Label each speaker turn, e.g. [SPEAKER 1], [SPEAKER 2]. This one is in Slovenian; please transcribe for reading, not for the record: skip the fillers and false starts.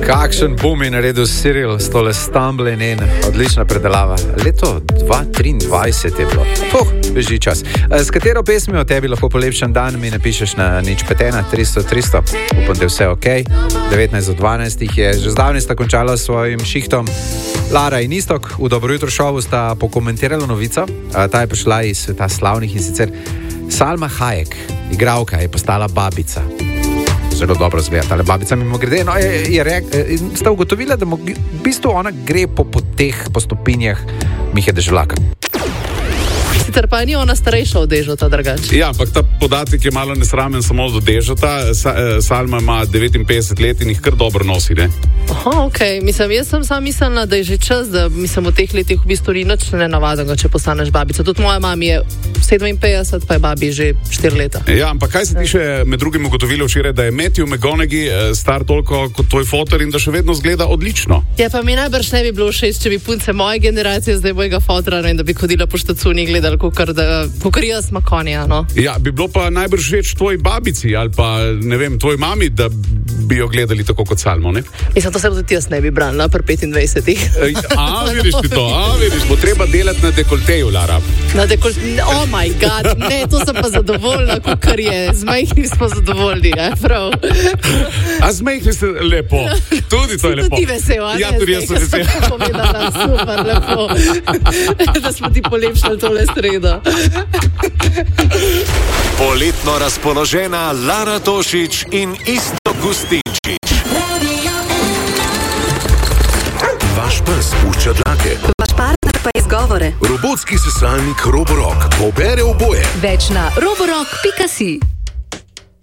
[SPEAKER 1] Kakšen boom je naredil Cyril s tole Stumbling In, odlična predelava. Leto 2023 je bilo. Beži čas. S katero pesmijo tebi lahko polepšan dan, mi napišeš na 051 300 300. Upam, da je vse ok. 19:12 je že zdavnaj sta končala s svojim šihtom. Lara in Istok v Dobro jutro šovu sta pokomentirala novico. Ta je prišla iz sveta slavnih in sicer Salma Hayek, igralka, je postala babica. Zelo dobro zgleda, ale babica mimo grede. No, sta ugotovila, da v bistvu ona gre po poteh, po stopinjah Mihe Deželaka.
[SPEAKER 2] Sicer pa ni ona starejša od Dežota, drugače.
[SPEAKER 3] Ja, ampak ta podatek je malo nesramen samo do Dežota. Salma ima 59 let in jih kar dobro nosi, ne?
[SPEAKER 2] Aha, okej. Mislim, jaz sem sama mislila, da je že čas, da mislim, v teh letih v bistvu ni nič nenavadnega, če postaneš babica. Tudi moja mama je 57, pa je babi že 4 leta.
[SPEAKER 3] Ja, ampak kaj se tiče, med drugim ugotovilo včeraj, da je Matthew McConaughey star toliko kot tvoj fotor in da še vedno zgleda odlično.
[SPEAKER 2] Ja, pa mi najbrž ne bi bilo všeč, če bi punce moje generacije, zdaj mojega fotora, in da bi hodila po štacuni in gledali, kakor jaz Makonija, no.
[SPEAKER 3] Ja, bi bilo pa najbrž všeč tvoji babici ali pa, ne vem, tvoji mami, da bi jo gledali tako kot Salmo, ne?
[SPEAKER 2] Mislim, to se tudi jaz ne bi branila pri 25.
[SPEAKER 3] Vidiš ti to, vidiš, bo treba delati na dekolteju, Lara.
[SPEAKER 2] Na dekolteju, oh my god, ne, to sem pa zadovoljna, kakor je, z majhnim smo zadovoljni, ne, prav.
[SPEAKER 3] A z majhnim ste lepo, tudi to je lepo.
[SPEAKER 2] Tudi ti vesel, a ne?
[SPEAKER 3] Ja, tudi jaz sem vesel.
[SPEAKER 2] Povedala, super, lepo, da smo ti polepšali tole sredo.
[SPEAKER 4] Poletno razpoložena Lara Tošić in Istok Gustinčič.
[SPEAKER 5] Vaš pes pušča dlake.
[SPEAKER 6] Vaš partner pa izgovore.
[SPEAKER 5] Robotski sesalnik Roborock pobere oboje.
[SPEAKER 6] Več na roborock.si.